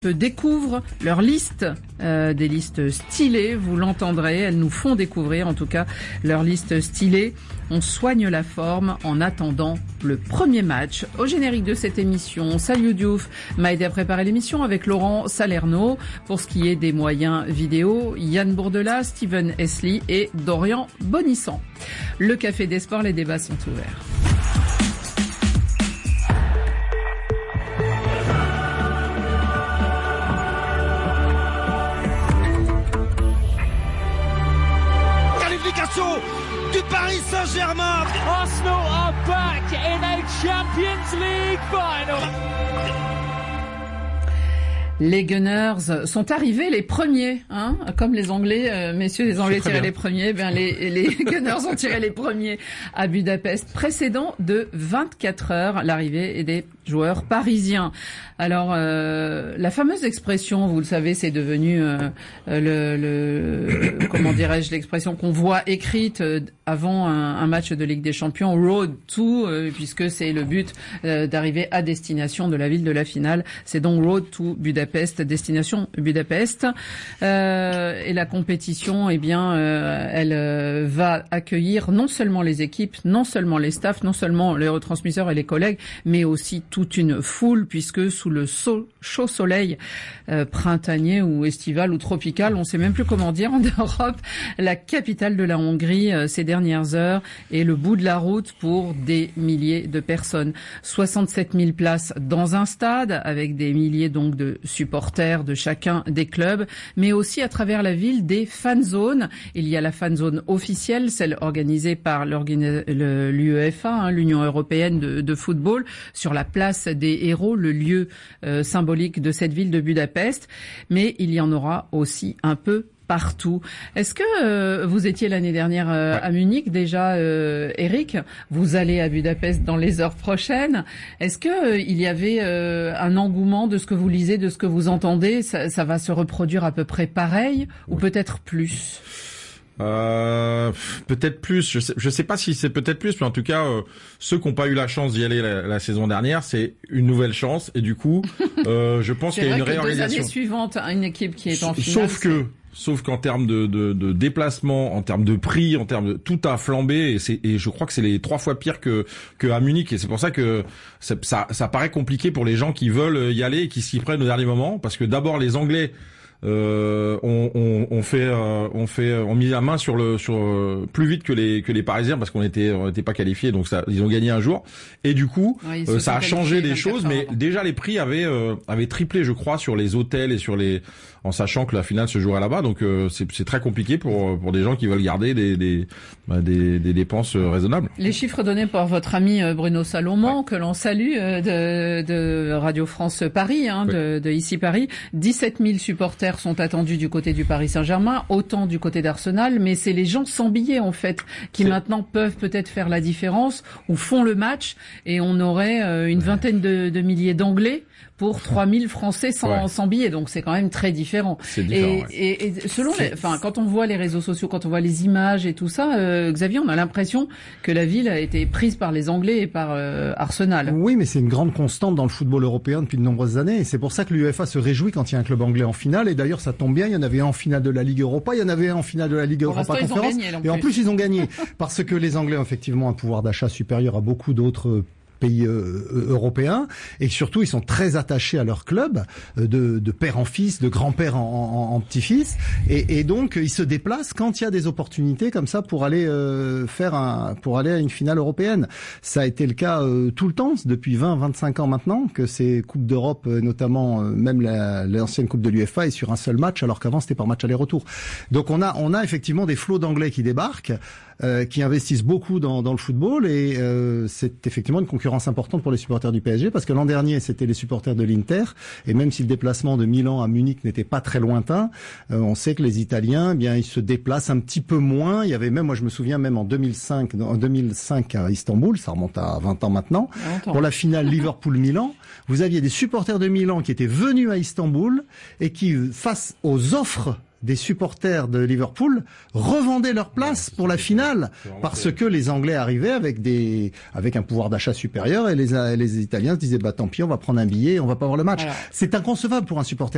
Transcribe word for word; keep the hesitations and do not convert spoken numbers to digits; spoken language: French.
découvrent leur liste, euh, des listes stylées, vous l'entendrez, elles nous font découvrir en tout cas leur liste stylée. On soigne la forme en attendant le premier match. Au générique de cette émission, Saliou Diouf m'a aidé à préparer l'émission avec Laurent Salerno. Pour ce qui est des moyens vidéo, Yann Bourdelat, Steven Esli et Dorian Bonissant. Le Café des Sports, les débats sont ouverts. Du Paris Saint-Germain. Arsenal are back in a Champions League final. Les Gunners sont arrivés les premiers, hein, comme les Anglais, euh, messieurs, les Anglais tiraient les premiers, ben les, les Gunners ont tiré les premiers à Budapest, précédant de vingt-quatre heures l'arrivée des joueurs parisiens. Alors, euh, la fameuse expression, vous le savez, c'est devenu euh, le, le comment dirais-je, l'expression qu'on voit écrite euh, avant un, un match de Ligue des Champions, Road to, euh, puisque c'est le but euh, d'arriver à destination de la ville de la finale. C'est donc Road to Budapest, destination Budapest. Euh, et la compétition, eh bien, euh, elle euh, va accueillir non seulement les équipes, non seulement les staffs, non seulement les retransmisseurs et les collègues, mais aussi toute une foule, puisque sous le so- chaud soleil euh, printanier ou estival ou tropical, on ne sait même plus comment dire en Europe, la capitale de la Hongrie euh, ces dernières heures est le bout de la route pour des milliers de personnes. soixante-sept mille places dans un stade avec des milliers donc de supporters de chacun des clubs, mais aussi à travers la ville des fan zones. Il y a la fan zone officielle, celle organisée par l'UEFA, hein, l'Union européenne de, de football, sur la place des héros, le lieu euh, symbolique de cette ville de Budapest, mais il y en aura aussi un peu partout. Est-ce que euh, vous étiez l'année dernière euh, à Munich déjà, euh, Eric? Vous allez à Budapest dans les heures prochaines. Est-ce que euh, il y avait euh, un engouement de ce que vous lisez, de ce que vous entendez? Ça, ça va se reproduire à peu près pareil ou oui. peut-être plus? Euh, peut-être plus. Je sais, je sais pas si c'est peut-être plus, mais en tout cas, euh, ceux qui n'ont pas eu la chance d'y aller la, la saison dernière, c'est une nouvelle chance. Et du coup, euh, je pense qu'il y a une réorganisation. C'est vrai que deux années suivantes, une équipe qui est en finale. Sauf que, sauf qu'en termes de, de, de déplacement, en termes de prix, en termes de tout a flambé. Et, c'est, et je crois que c'est les trois fois pire que que à Munich. Et c'est pour ça que ça, ça, ça paraît compliqué pour les gens qui veulent y aller et qui s'y prennent au dernier moment, parce que d'abord les Anglais. Euh, on, on, on fait, euh, on fait, on mis la main sur le, sur euh, plus vite que les que les Parisiens parce qu'on était, on n'était pas qualifiés, donc ça, ils ont gagné un jour. Et du coup, oui, euh, ça a changé des choses, mais déjà les prix avaient, euh, avaient triplé, je crois, sur les hôtels et sur les, en sachant que la finale se jouera là-bas. Donc euh, c'est, c'est très compliqué pour pour des gens qui veulent garder des des bah, des, des dépenses raisonnables. Les chiffres donnés par votre ami Bruno Salomon, ouais. que l'on salue de, de Radio France Paris, hein, ouais. de, de ici Paris, dix-sept mille supporters sont attendus du côté du Paris Saint-Germain, autant du côté d'Arsenal, mais c'est les gens sans billets en fait qui c'est... maintenant peuvent peut-être faire la différence ou font le match, et on aurait euh, une vingtaine de, de milliers d'Anglais pour trois mille Français sans, ouais. sans billets, donc c'est quand même très différent. C'est différent et, ouais. et, et selon, les, enfin, quand on voit les réseaux sociaux, quand on voit les images et tout ça, euh, Xavier, on a l'impression que la ville a été prise par les Anglais et par euh, Arsenal. Oui, mais c'est une grande constante dans le football européen depuis de nombreuses années, et c'est pour ça que l'UEFA se réjouit quand il y a un club anglais en finale. Et d'ailleurs, ça tombe bien, il y en avait un en finale de la Ligue Europa, il y en avait un en finale de la Ligue Europa Conférence, et en plus ils ont gagné parce que les Anglais ont effectivement un pouvoir d'achat supérieur à beaucoup d'autres pays euh, européens, et surtout ils sont très attachés à leur club, euh, de, de père en fils, de grand-père en, en, en petit-fils, et, et donc ils se déplacent quand il y a des opportunités comme ça pour aller euh, faire un, pour aller à une finale européenne. Ça a été le cas euh, tout le temps, depuis vingt à vingt-cinq ans maintenant, que ces coupes d'Europe, euh, notamment euh, même la, l'ancienne coupe de l'UEFA, est sur un seul match, alors qu'avant c'était par match aller-retour. Donc on a, on a effectivement des flots d'Anglais qui débarquent, euh, qui investissent beaucoup dans, dans le football, et euh, c'est effectivement une concurrence importante pour les supporters du P S G, parce que l'an dernier c'était les supporters de l'Inter, et même si le déplacement de Milan à Munich n'était pas très lointain, euh, on sait que les Italiens, eh bien ils se déplacent un petit peu moins. Il y avait même, moi je me souviens même en deux mille cinq, en deux mille cinq à Istanbul, ça remonte à vingt ans maintenant, vingt ans. Pour la finale Liverpool-Milan, vous aviez des supporters de Milan qui étaient venus à Istanbul et qui, face aux offres des supporters de Liverpool, revendaient leur place pour la finale, parce que les Anglais arrivaient avec des avec un pouvoir d'achat supérieur, et les les Italiens se disaient bah tant pis, on va prendre un billet, on va pas voir le match. Alors, c'est inconcevable pour un supporter